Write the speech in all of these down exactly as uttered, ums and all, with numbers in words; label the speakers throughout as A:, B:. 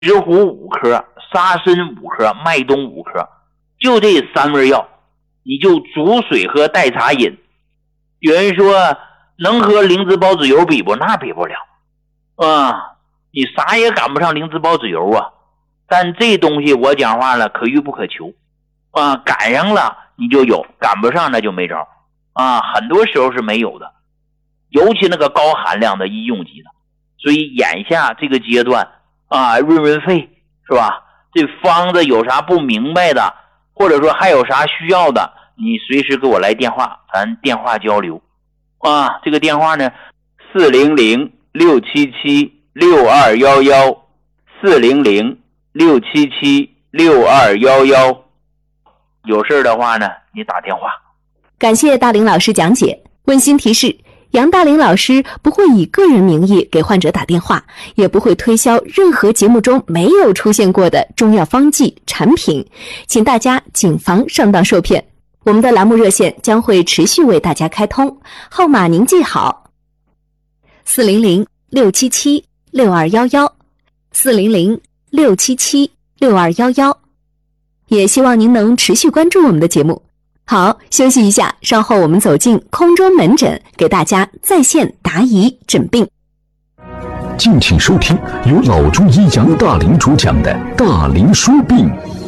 A: 石斛五颗，沙参五颗，麦冬五颗，就这三味药，你就煮水喝，代茶饮。有人说能和灵芝孢子油比不？那比不了啊，你啥也赶不上灵芝孢子油啊。但这东西我讲话了，可遇不可求啊，赶上了你就有，赶不上那就没招啊，很多时候是没有的，尤其那个高含量的医用级的。所以眼下这个阶段啊，润润肺是吧？这方子有啥不明白的，或者说还有啥需要的，你随时给我来电话，咱电话交流啊。这个电话呢，四零零六七七六二一一，四零零六七七六二一一，有事的话呢，你打电话。
B: 感谢大林老师讲解。温馨提示，杨大林老师不会以个人名义给患者打电话，也不会推销任何节目中没有出现过的中药方剂产品，请大家谨防上当受骗。我们的栏目热线将会持续为大家开通，号码您记好：四零零六七七六二一一，四零零六七七六二一一。也希望您能持续关注我们的节目。好，休息一下，稍后我们走进空中门诊，给大家在线答疑诊病。
C: 敬请收听由老中医杨大林主讲的《大林说病》。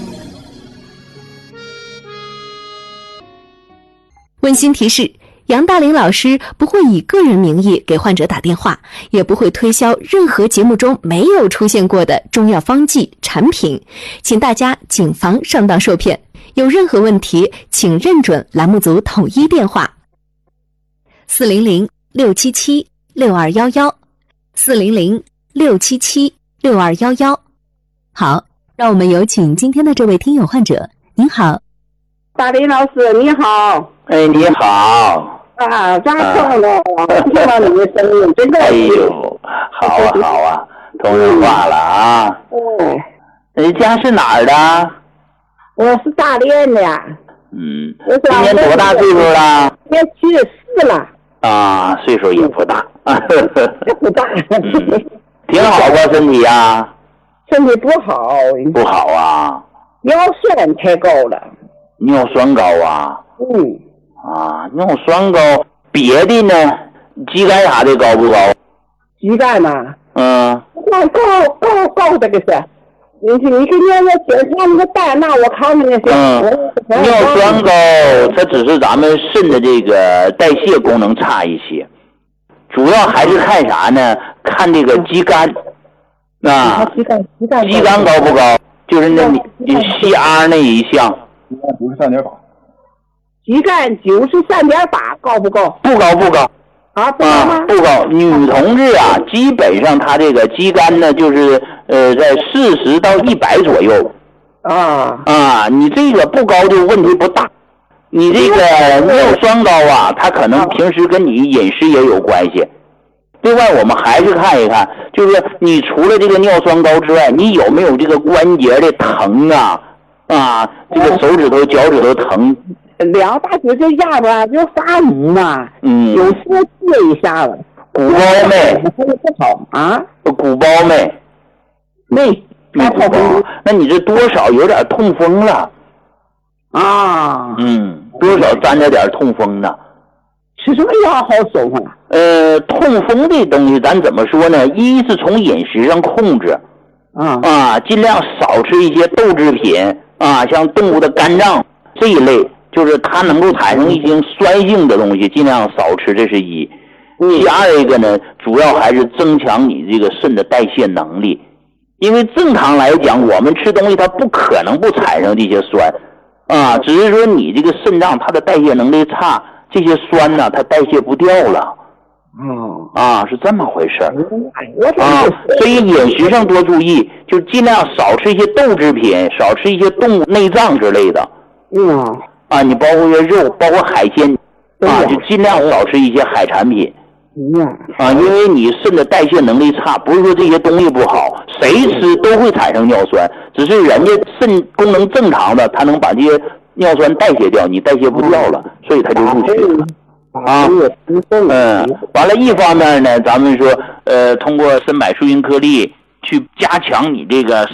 B: 温馨提示，杨大林老师不会以个人名义给患者打电话，也不会推销任何节目中没有出现过的中药方剂产品，请大家谨防上当受骗。有任何问题，请认准栏目组统一电话：四零零六七七六二一一，四零零六七七六二一一。好，让我们有请今天的这位听友患者。您好，
D: 大林老师，你好。
A: 哎，你好。
D: 啊，咋痛了？听到你的声音，真的。
A: 哎呦，好啊好啊，通上话了啊。
D: 嗯。
A: 你家是哪儿的？
D: 我是大连的。
A: 嗯。今年多大岁数了？
D: 也七十四了。
A: 啊，岁数也不大。
D: 不大。
A: 嗯，挺好吧，身体啊？
D: 身体不好。
A: 不好啊？
D: 尿酸太高了。
A: 尿酸高啊？
D: 嗯。
A: 啊，尿酸高，别的呢？肌酐啥的高不高？
D: 肌酐嘛？
A: 嗯。
D: 高高高高这个是。你你给尿要检查那个单，那我看看那些。
A: 嗯，尿酸高，它只是咱们肾的这个代谢功能差一些，主要还是看啥呢？看这个肌酐，啊，
D: 肌酐肌酐
A: 肌酐高不高？就是那你 C R 那一项。
E: 九十三点八。
D: 肌酐九十三点八，高不高？
A: 不高不高。
D: 啊，不高吗？
A: 啊，不高。女同志啊，基本上她这个肌酐呢，就是呃在四十到一百左右。
D: 啊
A: 啊，你这个不高就问题不大。你这个尿酸高啊，它可能平时跟你饮食也有关系。另外，我们还是看一看，就是你除了这个尿酸高之外，你有没有这个关节的疼啊？啊，这个手指头、脚趾头疼。
D: 两大指这压吧就发堵嘛，
A: 嗯，
D: 有时候接一下子。
A: 鼓包没？
D: 不好啊。
A: 鼓包没？
D: 没。
A: 没鼓包。那你这多少有点痛风了。
D: 啊。
A: 嗯，多少沾着点痛风呢。
D: 吃什么药好受啊？
A: 呃，痛风这东西咱怎么说呢？一是从饮食上控制。
D: 啊。
A: 啊，尽量少吃一些豆制品啊，像动物的肝脏这一类。就是它能够产生一些酸性的东西，尽量少吃，这是一。第二一个呢，主要还是增强你这个肾的代谢能力，因为正常来讲，我们吃东西它不可能不产生这些酸，啊，只是说你这个肾脏它的代谢能力差，这些酸呢它代谢不掉了。
D: 哦，
A: 啊，是这么回事
D: 啊，
A: 所以饮食上多注意，就尽量少吃一些豆制品，少吃一些动物内脏之类的。
D: 嗯。
A: 啊，你包括肉，包括海鲜，啊，就尽量少吃一些海产品。啊，因为你肾的代谢能力差，不是说这些东西不好，谁吃都会产生尿酸，只是人家肾功能正常的，他能把这些尿酸代谢掉，你代谢不掉了，所以他就入血了。啊，嗯，完了，一方面呢，咱们说，呃，通过参柏树因颗粒去加强你这个